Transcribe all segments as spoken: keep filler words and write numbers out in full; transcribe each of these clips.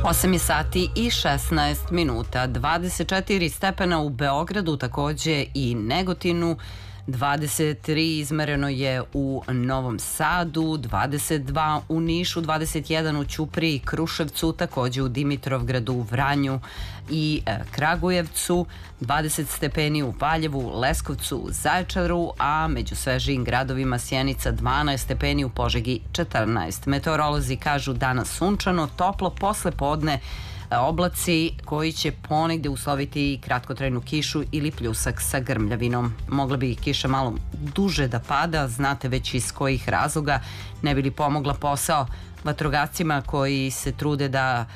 osam je sati i šesnaest minuta, dvadeset četiri stepena u Beogradu, takođe i Negotinu, dvadeset tri izmereno je u Novom Sadu, dvadeset dva u Nišu, dvadeset jedan u Ćupriji, Kruševcu, takođe u Dimitrovgradu, Vranju i Kragujevcu, dvadeset stepeni u Valjevu, Leskovcu, Zaječaru, a među svežijim gradovima Sjenica dvanaest stepeni, u Požegi četrnaest. Meteorolozi kažu danas sunčano, toplo, posle podne oblaci koji će ponegde usloviti kratkotrajnu kišu ili pljusak sa grmljavinom. Mogla bi kiša malo duže da pada, znate već iz kojih razloga, ne bi li pomogla posao vatrogascima koji se trude da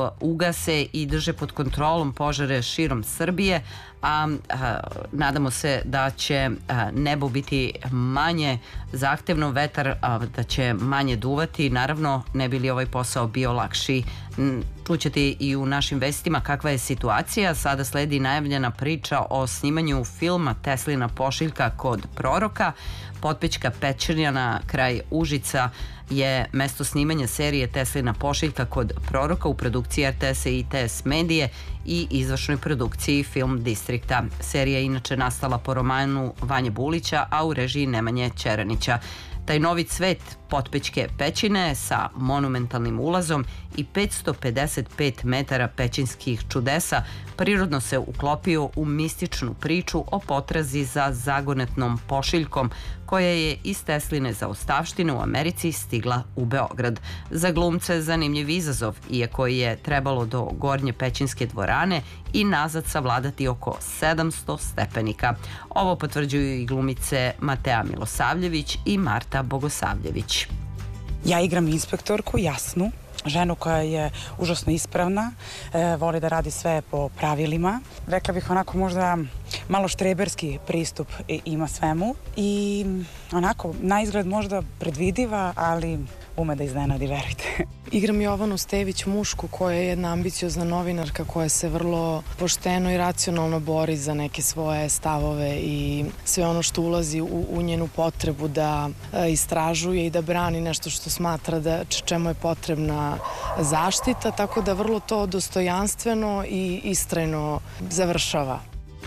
ugase i drže pod kontrolom požare širom Srbije, a, a nadamo se da će a, nebo biti manje zahtevno, vetar a, da će manje duvati, naravno ne bi li ovaj posao bio lakši. Čućete i u našim vestima kakva je situacija. Sada sledi najavljena priča o snimanju filma Teslina pošiljka kod proroka. Potpećka Pećinjana kraj Užica je mesto snimanja serije Teslina pošiljka kod proroka u produkciji R T S-a i T S medije i izvršnoj produkciji Film Distrikta. Serija je inače nastala po romanu Vanje Bulića, a u režiji Nemanje Ćeranića. Taj novi cvet Potpećke pećine sa monumentalnim ulazom i petsto pedeset pet metara pećinskih čudesa prirodno se uklopio u mističnu priču o potrazi za zagonetnom pošiljkom koja je iz Tesline zaostavštine u Americi stigla u Beograd. Za glumce zanimljiv izazov, iako je trebalo do Gornje Pećinske dvorane i nazad savladati oko sedamsto stepenika. Ovo potvrđuju i glumice Matea Milosavljević i Marta Bogosavljević. Ja igram inspektorku Jasnu, ženu koja je užasno ispravna, e, voli da radi sve po pravilima. Rekla bih onako možda malo štreberski pristup ima svemu i onako na izgled možda predvidiva, ali ume da iznenadi, verujte. Igram Jovanu Stević, mušku koja je jedna ambiciozna novinarka koja se vrlo pošteno i racionalno bori za neke svoje stavove i sve ono što ulazi u, u njenu potrebu da e, istražuje i da brani nešto što smatra da čemu je potrebna zaštita, tako da vrlo to dostojanstveno i istrajno završava.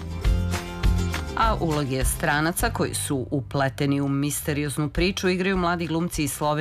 A uloge stranaca koji su upleteni u misterioznu priču igraju mladi glumci iz Slovenije